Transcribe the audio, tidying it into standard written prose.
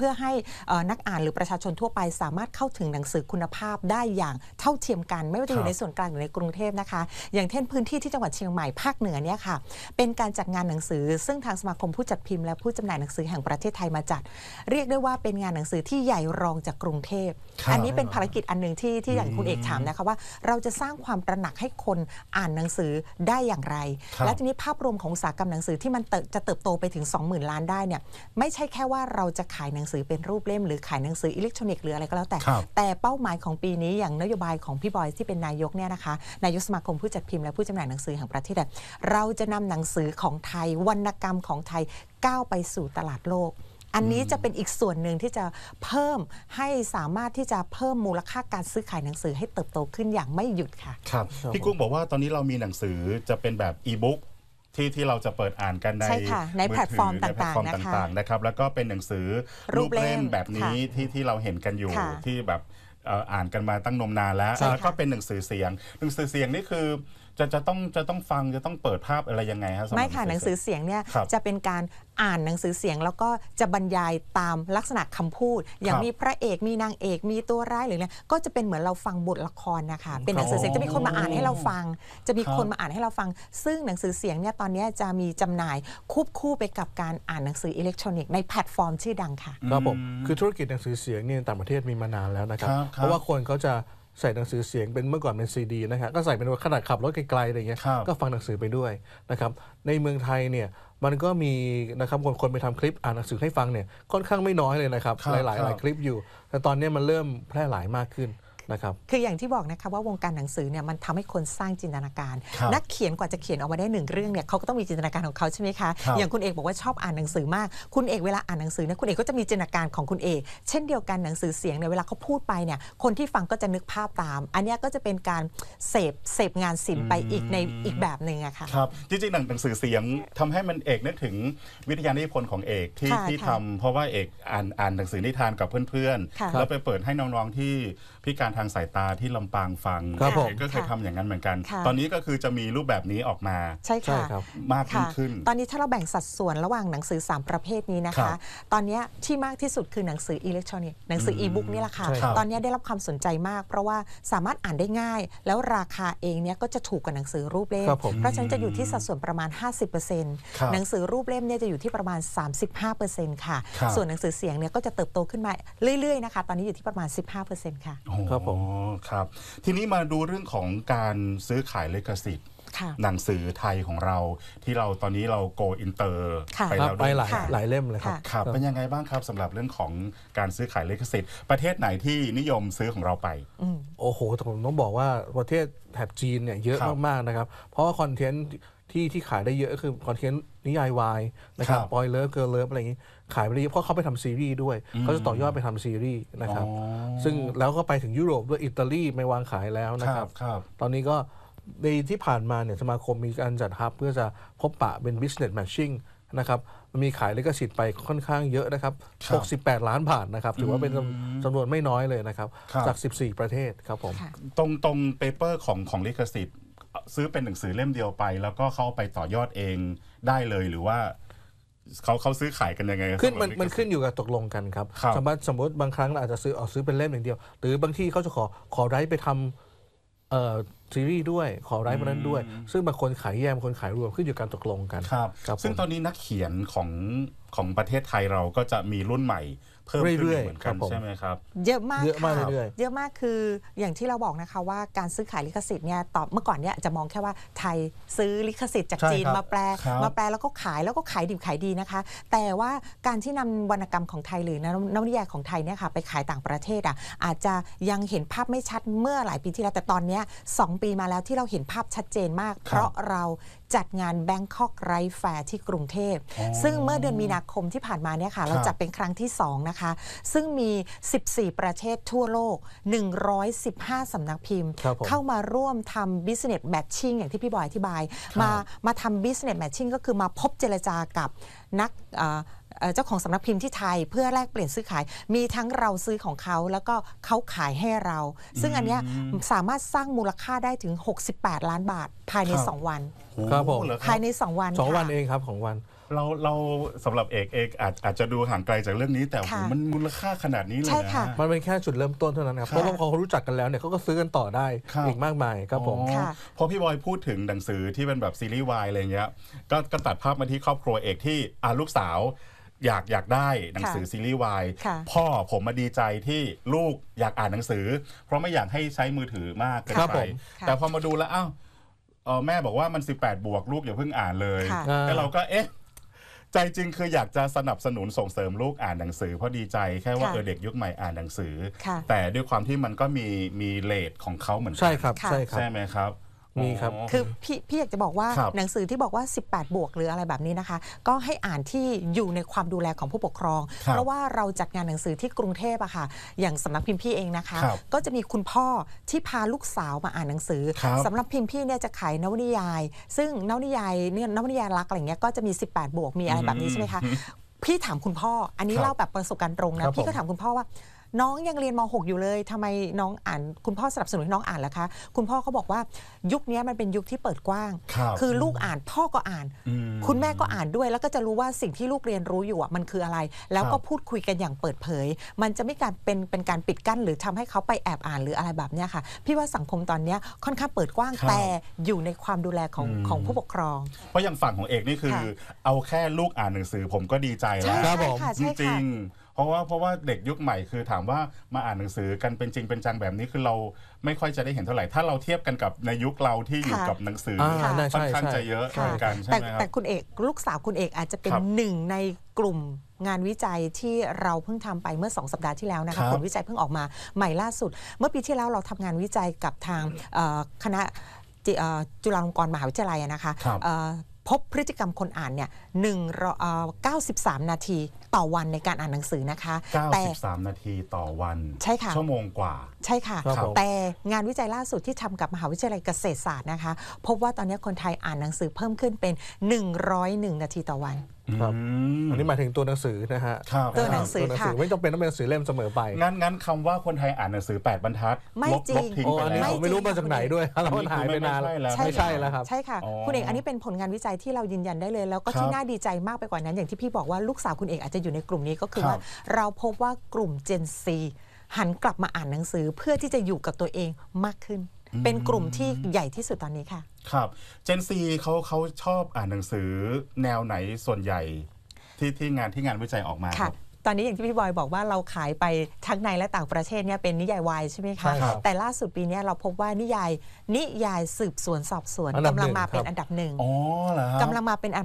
พื่อให้นักอ่านหรือประชาชนทั่วไปสามารถเข้าถึงหนังสือคุณภาพได้อย่างเท่าเทียมกันไม่ว่าจะอยู่ในส่วนกลางหรือในกรุงเทพนะคะอย่างเช่นพื้นที่ที่จังหวัดเชียงใหม่ภาคเหนือเนี่ยค่ะเป็นการจัดงานหนังสือซึ่งทางสมาคมผู้จัดพิมพ์และผู้จำหน่ายหนังสือแห่งประเทศไทยมาจัดเรียกได้ว่าเป็นงานหนังสือที่ใหญ่รองจากกรุงเทพอันนี้เป็นภารกิจอันหนึ่งที่อย่างคุณเอกถามนะคะว่าเราจะสร้างความตระหนักให้คนอ่านหนังสือได้อย่างไรและทีนี้ภาพรวมของอุตสาหกรรมหนังสือที่มันจะเติบโตไปถึง 20,000 ล้านได้เนี่ยไม่ใช่แค่ว่าเราจะขายหนังสือเป็นรูปเล่มหรือขายหนังสืออิเล็กทรอนิกส์หรืออะไรก็แล้วแต่เป้าหมายของปีนี้อย่างนโยบายของพี่บอยที่เป็นนายกเนี่ยนะคะนายกสมาคมผู้จัดพิมพ์และผู้จำหน่ายหนังสือแห่งประเทศเราจะนำหนังสือของไทยวรรณกรรมของไทยก้าวไปสู่ตลาดโลกอันนี้จะเป็นอีกส่วนหนึ่งที่จะเพิ่มให้สามารถที่จะเพิ่มมูลค่าการซื้อขายหนังสือให้เติบโตขึ้นอย่างไม่หยุดค่ะครับพี่กุ้งบอกว่าตอนนี้เรามีหนังสือจะเป็นแบบอีบุ๊กที่เราจะเปิดอ่านกันในแพลตฟอร์มต่างๆนะครับแล้วก็เป็นหนังสือรูปเล่มแบบนี้ที่เราเห็นกันอยู่ที่แบบอ่านกันมาตั้งนมนานแล้วก็เป็นหนังสือเสียงนี่คือจะต้องฟังจะต้องเปิดภาพอะไรยังไงครับไม่ค่ะหนังสือเสียงเนี่ยจะเป็นการอ่านหนังสือเสียงแล้วก็จะบรรยายตามลักษณะคำพูดอย่างมีพระเอกมีนางเอกมีตัวร้ายหรืออะไรก็จะเป็นเหมือนเราฟังบทละครนะคะเป็นหนังสือเสียงจะมีคนมาอ่านให้เราฟังซึ่งหนังสือเสียงเนี่ยตอนนี้จะมีจำหน่ายควบคู่ไปกับการอ่านหนังสืออิเล็กทรอนิกส์ในแพลตฟอร์มชื่อดังค่ะครับผมคือธุรกิจหนังสือเสียงเนี่ยต่างประเทศมีมานานแล้วนะครับเพราะว่าคนเขาจะใส่หนังสือเสียงเป็นเมื่อก่อนเป็นซีดีนะครับก็ใส่เป็นขนาดขับรถไกลๆอะไรเงี้ยก็ฟังหนังสือไปด้วยนะครับในเมืองไทยเนี่ยมันก็มีนะครับคนไปทำคลิปอ่านหนังสือให้ฟังเนี่ยค่อนข้างไม่น้อยเลยนะครับหลายคลิปอยู่แต่ตอนนี้มันเริ่มแพร่หลายมากขึ้นนะครับคืออย่างที่บอกนะคะว่าวงการหนังสือเนี่ยมันทำให้คนสร้างจินตนาการนักเขียนกว่าจะเขียนออกมาได้1เรื่องเนี่ยเขาก็ต้องมีจินตนาการของเขาใช่ไหมคะอย่างคุณเอกบอกว่าชอบอ่านหนังสือมากคุณเอกเวลาอ่านหนังสือเนี่ยคุณเอกก็จะมีจินตนาการของคุณเอกเช่นเดียวกันหนังสือเสียงเนี่ยเวลาเขาพูดไปเนี่ยคนที่ฟังก็จะนึกภาพตามอันนี้ก็จะเป็นการเสพงานศิลป์ไปอีกแบบหนึ่งอะค่ะครับจริงๆหนังสือเสียงทำให้มันเอกนึกถึงวิทยานิพนธ์ของเอกที่ทำเพราะว่าเอกอ่านหนังสือนิทานกับเพื่อนๆแล้วไปเปิดให้น้องๆที่พิการทางสายตาที่ลำปางฟังก็เคยทำอย่างนั้นเหมือนกันตอนนี้ก็คือจะมีรูปแบบนี้ออกมาใช่ค่ะมากขึ้นตอนนี้ถ้าเราแบ่งสัดส่วนระหว่างหนังสือ3ประเภทนี้นะคะตอนนี้ที่มากที่สุดคือหนังสืออิเล็กทรอนิกส์หนังสืออีบุ๊กนี่แหละค่ะตอนนี้ได้รับความสนใจมากเพราะว่าสามารถอ่านได้ง่ายแล้วราคาเองเนี่ยก็จะถูกกว่าหนังสือรูปเล่มเพราะฉะนั้นจะอยู่ที่สัดส่วนประมาณ 50% หนังสือรูปเล่มเนี่ยจะอยู่ที่ประมาณ 35% ค่ะส่วนหนังสือเสียงเนี่ยก็จะเติบโตขึ้นมาเรื่อยๆนะคะตอนนี้อยู่ที่ประมาณ 15% ค่ะครับผมครับทีนี้มาดูเรื่องของการซื้อขายลิขสิทธิ์หนังสือไทยของเราที่เราตอนนี้เราโกอินเตอร์ไปแล้วไปหลายเล่มเลยครับเป็นยังไงบ้างครับสำหรับเรื่องของการซื้อขายลิขสิทธิ์ประเทศไหนที่นิยมซื้อของเราไปโอ้โหผมต้องบอกว่าประเทศแถบจีนเนี่ยเยอะมากๆนะครับเพราะว่าคอนเทนต์ที่ขายได้เยอะก็คือคอนเทนต์นิยายวายนะครับบอยเลิฟเกิร์ลเลิฟอะไรอย่างนี้ขายไปได้เยอะเพราะเขาไปทำซีรีส์ด้วยเขาจะต่อยอดไปทำซีรีส์นะครับซึ่งแล้วก็ไปถึงยุโรปด้วยอิตาลีไม่วางขายแล้วนะครับตอนนี้ก็ในที่ผ่านมาเนี่ยสมาคมมีการจัดฮับเพื่อจะพบปะเป็น business matching นะครับมันมีขายลิขสิทธิ์ไปค่อนข้างเยอะนะครับ68 ล้านบาทนะครับถือว่าเป็นจำนวนไม่น้อยเลยนะครับจาก14ประเทศครับผมตรงเปเปอร์ของลิขสิทธิ์ซื้อเป็นหนังสือเล่มเดียวไปแล้วก็เข้าไปต่อยอดเองได้เลยหรือว่าเขาซื้อขายกันยังไงมันขึ้นอยู่กับตกลงกันครับสมมติบางครั้งเราอาจจะซื้อเป็นเล่มอย่างเดียวหรือบางที่เขาจะขอไร้ไปทำซีรีส์ด้วยขอไร้มานั้นด้วยซึ่งบางคนขายแยกบางคนขายรวมขึ้นอยู่การตกลงกันครับซึ่งตอนนี้นักเขียนของประเทศไทยเราก็จะมีรุ่นใหม่เพิ่มขึ้นเหมือนกันใช่ไหมครับเยอะมากเยอะมากคืออย่างที่เราบอกนะคะว่าการซื้อขายลิขสิทธิ์เนี่ยเมื่อก่อนเนี่ยจะมองแค่ว่าไทยซื้อลิขสิทธิ์จากจีนมาแปลแล้วก็ขายดิบขายดีนะคะแต่ว่าการที่นำวรรณกรรมของไทยหรือนวนิยายของไทยเนี่ยค่ะไปขายต่างประเทศอาจจะยังเห็นภาพไม่ชัดเมื่อหลายปีที่แล้วแต่ตอนนี้2 ปีมาแล้วที่เราเห็นภาพชัดเจนมากเพราะเราจัดงาน Bangkok Write Fair ที่กรุงเทพซึ่งเมื่อเดือนมีนาคมที่ผ่านมาเนี่ยค่ะเราจัดเป็นครั้งที่2นะคะซึ่งมี14ประเทศทั่วโลก115สำนักพิมพ์เข้ามาร่วมทำ business matching อย่างที่พี่บอยอธิบายมาทำ business matching ก็คือมาพบเจรจากับนักเจ้าของสำนักพิมพ์ที่ไทยเพื่อแลกเปลี่ยนซื้อขายมีทั้งเราซื้อของเขาแล้วก็เขาขายให้เราซึ่งอันนี้สามารถสร้างมูลค่าได้ถึง68 ล้านบาทภายใน2 วันครับผมภายใน2 วัน 2 วันเองครับของวันเราสำหรับเอกอาจจะดูห่างไกลจากเรื่องนี้แต่มันมูลค่าขนาดนี้เลยนะมันเป็นแค่จุดเริ่มต้นเท่านั้นครับเพราะว่าพอเขารู้จักกันแล้วเนี่ยเขาก็ซื้อกันต่อได้อีกมากมายครับผมพอพี่บอยพูดถึงหนังสือที่เป็นแบบซีรีส์วายอะไรเงี้ยก็ตัดภาพมาที่ครอบครัวเอกที่ลูกสาวอยากได้หนังสือซีรีส์วายพ่อผมมาดีใจที่ลูกอยากอ่านหนังสือเพราะไม่อยากให้ใช้มือถือมากเกินไปแต่พอมาดูแล้วแม่บอกว่ามัน18 บวกลูกอย่าเพิ่งอ่านเลยแล้วเราก็ใจจริงคืออยากจะสนับสนุนส่งเสริมลูกอ่านหนังสือเพราะดีใจแค่ว่าเด็กยุคใหม่อ่านหนังสือแต่ด้วยความที่มันก็มีเรทของเขาเหมือนกันใช่ครับใช่ไหมครับมีครับคือพี่อยากจะบอกว่าหนังสือที่บอกว่า18 บวกหรืออะไรแบบนี้นะคะก็ให้อ่านที่อยู่ในความดูแลของผู้ปกครองเพราะว่าเราจัดงานหนังสือที่กรุงเทพอะค่ะอย่างสำนักพิมพ์พี่เองนะคะก็จะมีคุณพ่อที่พาลูกสาวมาอ่านหนังสือสำนักพิมพ์พี่เนี่ยจะขายนวนิยายซึ่งนวนิยายรักอะไรเงี้ยก็จะมี18 บวกมีอะไรแบบนี้ใช่ไหมคะพี่ถามคุณพ่ออันนี้เล่าแบบประสบการณ์ตรงนะพี่ก็ถามคุณพ่อว่าน้องยังเรียนม.6 อยู่เลยทำไมน้องอ่านคุณพ่อสนับสนุนให้น้องอ่านล่ะคะคุณพ่อเขาบอกว่ายุคนี้มันเป็นยุคที่เปิดกว้างคือลูกอ่านพ่อก็อ่านคุณแม่ก็อ่านด้วยแล้วก็จะรู้ว่าสิ่งที่ลูกเรียนรู้อยู่มันคืออะไรแล้วก็พูดคุยกันอย่างเปิดเผยมันจะไม่การเป็นการปิดกั้นหรือทำให้เขาไปแอบอ่านหรืออะไรแบบนี้ค่ะพี่ว่าสังคมตอนนี้ค่อนข้างเปิดกว้างแต่อยู่ในความดูแลของผู้ปกครองเพราะอย่างฝั่งของเอกนี่คือเอาแค่ลูกอ่านหนังสือผมก็ดีใจแล้วจริงเพราะว่าเด็กยุคใหม่คือถามว่ามาอ่านหนังสือกันเป็นจริงเป็นจังแบบนี้คือเราไม่ค่อยจะได้เห็นเท่าไหร่ถ้าเราเทียบกันกับในยุคเราที่อยู่กับหนังสือค่อนข้างจะเยอะเหมือนกันใช่ไหมครับแต่คุณเอกลูกสาวคุณเอกอาจจะเป็นหนึ่งในกลุ่มงานวิจัยที่เราเพิ่งทำไปเมื่อ2 สัปดาห์ที่แล้วนะคะผลวิจัยเพิ่งออกมาใหม่ล่าสุดเมื่อปีที่แล้วเราทำงานวิจัยกับทางคณะจุฬาลงกรณ์มหาวิทยาลัยนะคะพบพฤติกรรมคนอ่านเนี่ย93 นาทีต่อวันในการอ่านหนังสือนะคะ 93 นาทีต่อวันใช่ค่ะชั่วโมงกว่าใช่ค่ะแต่งานวิจัยล่าสุดที่ทำกับมหาวิทยาลัยเกษตรศาสตร์นะคะพบว่าตอนนี้คนไทยอ่านหนังสือเพิ่มขึ้นเป็น101 นาทีต่อวันอันนี้หมายถึงตัวหนังสือนะฮะตัวหนังสือค่ะไม่จำเป็นต้องเป็นหนังสือเล่มเสมอไปงั้นคำว่าคนไทยอ่านหนังสือ8 บรรทัดไม่จริงอันนี้ผมไม่รู้มาจากไหนด้วยเราหายไปนานไม่ใช่แล้วครับใช่ค่ะคุณเอกอันนี้เป็นผลงานวิจัยที่เรายืนยันได้เลยแล้วก็ที่น่าดีใจมากไปกว่านั้นอย่างที่พี่บอกว่าลูกสาวคุณเอกอาจจะอยู่ในกลุ่มนี้ก็คือว่าเราพบว่ากลุ่ม Gen Z หันกลับมาอ่านหนังสือเพื่อที่จะอยู่กับตัวเองมากขึ้นเป็นกลุ่มที่ใหญ่ที่สุดตอนนี้ค่ะครับ Gen Z เขาชอบอ่านหนังสือแนวไหนส่วนใหญ่ที่งานวิจัยออกมาครับตอนนี้อย่างที่พี่บอยบอกว่าเราขายไปทั้งในและต่างประเทศเนี่ยเป็นนิยายวายใช่ไหมคะแต่ล่าสุดปีนี้เราพบว่านิยายสืบสวนสอบสวนกำลังมาเป็นอันดับ 1กำลังมาเป็น